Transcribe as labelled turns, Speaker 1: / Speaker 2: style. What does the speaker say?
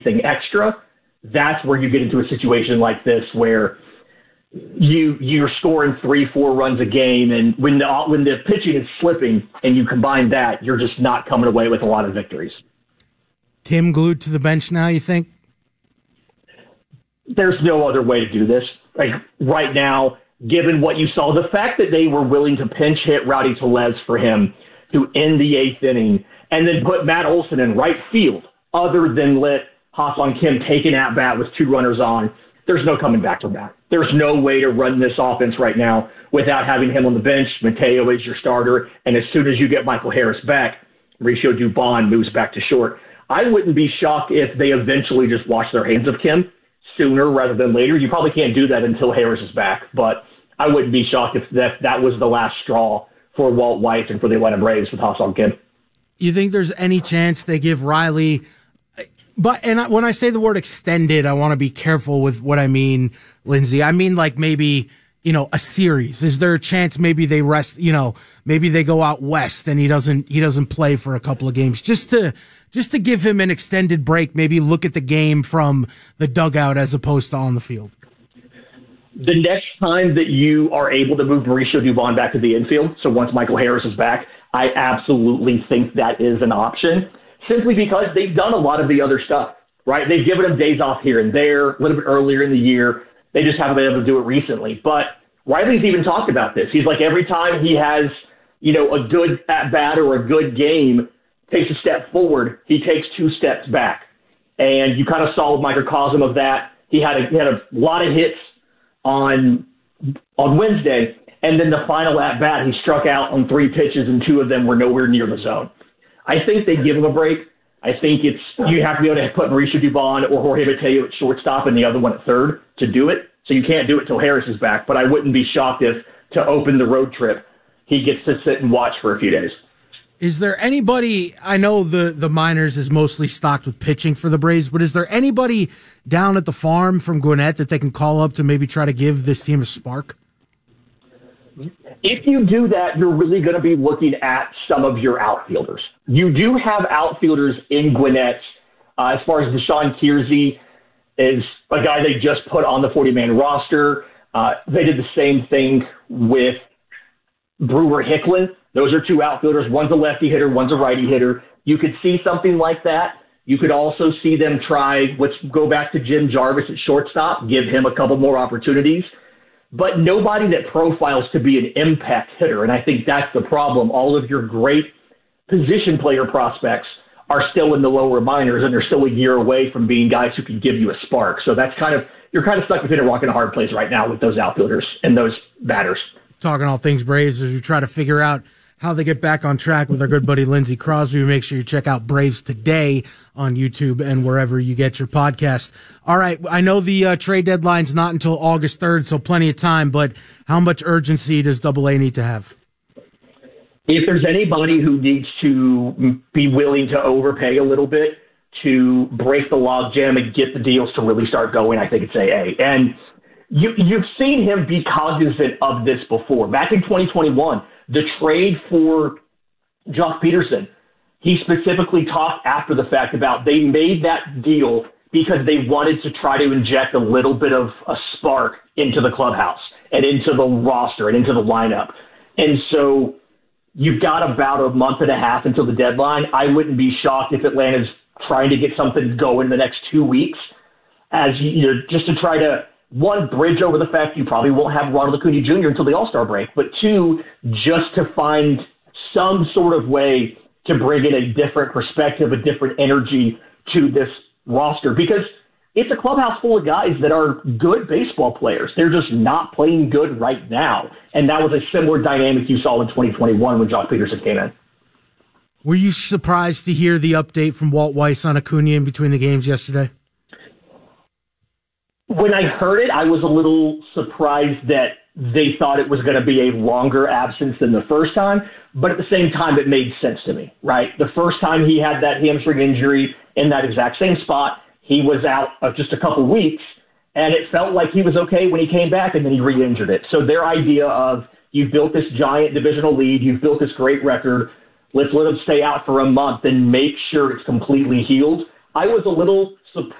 Speaker 1: anything extra, that's where you get into a situation like this where you're scoring 3-4 runs a game, and when the pitching is slipping and you combine that, you're just not coming away with a lot of victories.
Speaker 2: Kim glued to the bench now, you think?
Speaker 1: There's no other way to do this. Like right now, given what you saw, the fact that they were willing to pinch hit Rowdy Tellez for him to end the 8th inning and then put Matt Olson in right field other than let Ha-Seong Kim take an at-bat with 2 runners on, there's no coming back from that. There's no way to run this offense right now without having him on the bench. Mateo is your starter, and as soon as you get Michael Harris back, Mauricio Dubon moves back to short. I wouldn't be shocked if they eventually just wash their hands of Kim sooner rather than later. You probably can't do that until Harris is back, but I wouldn't be shocked if that was the last straw for Walt Weiss and for the Atlanta Braves with Ha-Seong Kim.
Speaker 2: You think there's any chance they give Riley... when I say the word extended, I want to be careful with what I mean, Lindsay. I mean, like maybe, a series. Is there a chance maybe they rest, maybe they go out west and he doesn't play for a couple of games just to give him an extended break, maybe look at the game from the dugout as opposed to on the field?
Speaker 1: The next time that you are able to move Mauricio Dubon back to the infield, so once Michael Harris is back, I absolutely think that is an option. Simply because they've done a lot of the other stuff, right? They've given him days off here and there, a little bit earlier in the year. They just haven't been able to do it recently. But Riley's even talked about this. He's like, every time he has, a good at-bat or a good game, takes a step forward, he takes 2 steps back. And you kind of saw a microcosm of that. He had a lot of hits on Wednesday, and then the final at-bat, he struck out on 3 pitches, and 2 of them were nowhere near the zone. I think they give him a break. I think you have to be able to put Mauricio Dubon or Jorge Mateo at shortstop and the other one at third to do it. So you can't do it till Harris is back. But I wouldn't be shocked if, to open the road trip, he gets to sit and watch for a few days.
Speaker 2: Is there anybody, I know the minors is mostly stocked with pitching for the Braves, but is there anybody down at the farm from Gwinnett that they can call up to maybe try to give this team a spark?
Speaker 1: If you do that, you're really going to be looking at some of your outfielders. You do have outfielders in Gwinnett. As far as Deshaun Kiersey is a guy they just put on the 40-man roster. They did the same thing with Brewer Hicklin. Those are 2 outfielders. One's a lefty hitter, one's a righty hitter. You could see something like that. You could also see them try, let's go back to Jim Jarvis at shortstop, give him a couple more opportunities. But nobody that profiles to be an impact hitter. And I think that's the problem. All of your great position player prospects are still in the lower minors, and they're still a year away from being guys who can give you a spark. So that's you're kind of stuck between a rock and a hard place right now with those outfielders and those batters.
Speaker 2: Talking all things Braves as we try to figure out how they get back on track with our good buddy Lindsey Crosby. Make sure you check out Braves Today on YouTube and wherever you get your podcasts. All right, I know the trade deadline's not until August 3rd, so plenty of time, but how much urgency does AA need to have?
Speaker 1: If there's anybody who needs to be willing to overpay a little bit to break the logjam and get the deals to really start going, I think it's AA. And you've seen him be cognizant of this before. Back in 2021, the trade for Jock Peterson, he specifically talked after the fact about they made that deal because they wanted to try to inject a little bit of a spark into the clubhouse and into the roster and into the lineup. And so you've got about a month and a half until the deadline. I wouldn't be shocked if Atlanta's trying to get something going in the next 2 weeks just to try to, 1, bridge over the fact you probably won't have Ronald Acuna Jr. until the All-Star break, but 2, just to find some sort of way to bring in a different perspective, a different energy to this roster, because it's a clubhouse full of guys that are good baseball players. They're just not playing good right now. And that was a similar dynamic you saw in 2021 when Jock Peterson came in.
Speaker 2: Were you surprised to hear the update from Walt Weiss on Acuna in between the games yesterday?
Speaker 1: When I heard it, I was a little surprised that they thought it was going to be a longer absence than the first time, but at the same time, it made sense to me, right? The first time he had that hamstring injury in that exact same spot, he was out just a couple weeks, and it felt like he was okay when he came back, and then he re-injured it. So their idea of, you've built this giant divisional lead, you've built this great record, let's let him stay out for a month and make sure it's completely healed. I was a little support